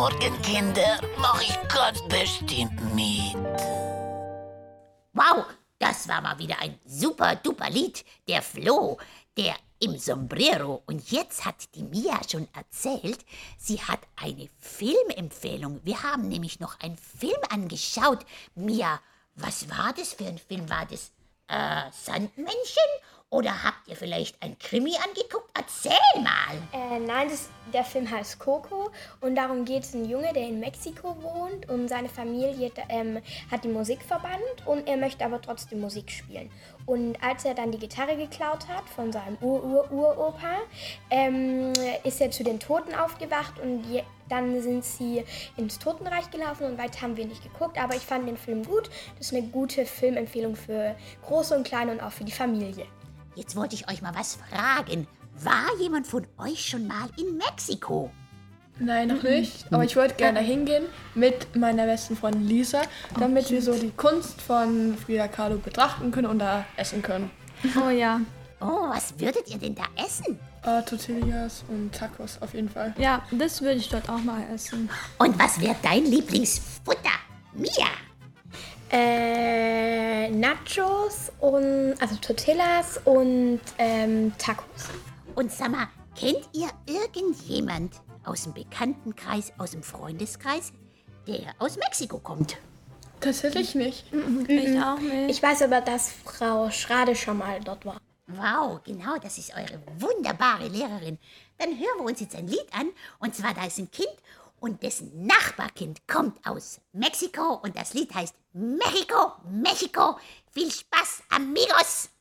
Morgen, Kinder. Mach ich ganz bestimmt mit. Wow, das war mal wieder ein super-duper Lied. Der Flo, der im Sombrero. Und jetzt hat die Mia schon erzählt, sie hat eine Filmempfehlung. Wir haben nämlich noch einen Film angeschaut. Mia, was war das für ein Film? War das Sandmännchen? Oder habt ihr vielleicht ein Krimi angeguckt? Erzähl mal. Nein, der Film heißt Coco und darum geht es um einen Junge, der in Mexiko wohnt und seine Familie hat die Musik verbannt und er möchte aber trotzdem Musik spielen. Und als er dann die Gitarre geklaut hat von seinem Uropa, ist er zu den Toten aufgewacht und dann sind sie ins Totenreich gelaufen und weiter haben wir nicht geguckt, aber ich fand den Film gut. Das ist eine gute Filmempfehlung für Große und Kleine und auch für die Familie. Jetzt wollte ich euch mal was fragen. War jemand von euch schon mal in Mexiko? Nein, noch nicht. Aber ich wollte gerne hingehen mit meiner besten Freundin Lisa, damit wir so die Kunst von Frida Kahlo betrachten können und da essen können. Oh ja. Oh, was würdet ihr denn da essen? Tortillas und Tacos auf jeden Fall. Ja, das würde ich dort auch mal essen. Und was wäre dein Lieblingsfutter? Mia? Nachos und also Tortillas und Tacos. Und sag mal, kennt ihr irgendjemand aus dem Bekanntenkreis, aus dem Freundeskreis, der aus Mexiko kommt? Tatsächlich nicht. Ich auch nicht. Ich weiß aber, dass Frau Schrade schon mal dort war. Wow, genau, das ist eure wunderbare Lehrerin. Dann hören wir uns jetzt ein Lied an. Und zwar, da ist ein Kind und dessen Nachbarkind kommt aus Mexiko. Und das Lied heißt México, México. Viel Spaß, amigos!